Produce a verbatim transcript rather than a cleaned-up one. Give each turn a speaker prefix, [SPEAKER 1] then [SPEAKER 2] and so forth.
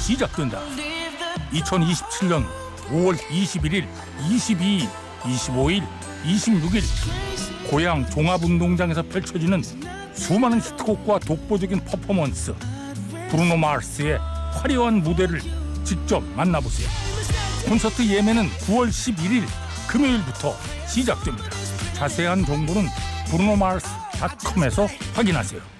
[SPEAKER 1] 시작된다. 이천이십칠 년 오월 이십일일, 이십이일, 이십오일, 이십육일 고향 종합운동장에서 펼쳐지는 수많은 히트곡과 독보적인 퍼포먼스, 브루노 마스의 화려한 무대를 직접 만나보세요. 콘서트 예매는 구월 십일일 금요일부터 시작됩니다. 자세한 정보는 브루노마스 닷컴에서 확인하세요.